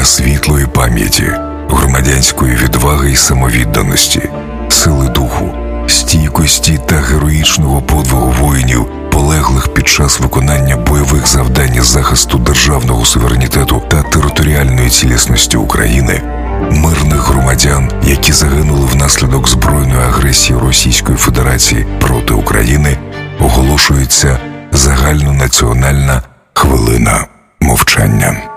Дня світлої пам'яті, громадянської відваги і самовідданості, сили духу, стійкості та героїчного подвигу воїнів, полеглих під час виконання бойових завдань із захисту державного суверенітету та територіальної цілісності України, мирних громадян, які загинули внаслідок збройної агресії Російської Федерації проти України, оголошується загальнонаціональна хвилина мовчання.